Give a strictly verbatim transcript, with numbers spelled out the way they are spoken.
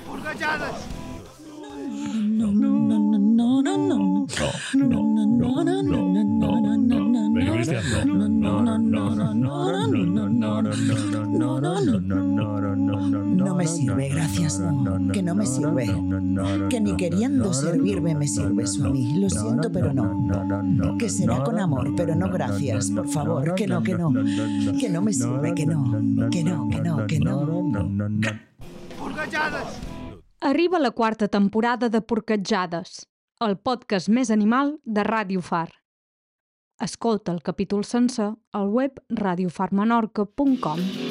Porquejades! No, no, no, no, no, no, no. No, no, no, no, no, no, no. Venga, Cristian, no. No, no, no, no, no, no, no, no, no. No me sirve, gracias, no. Que no me sirve. Que ni queriendo servirme me sirve eso a mí. Lo siento, pero no. Que será con amor, pero no gracias. Por favor, que no, que no. Que no me sirve, que no. Que no, que no, que no. Porquejades! Arriba la quarta temporada de Porquejades, el podcast més animal de Ràdio Far. Escolta el capítol sencer al web radio far menorca punt com.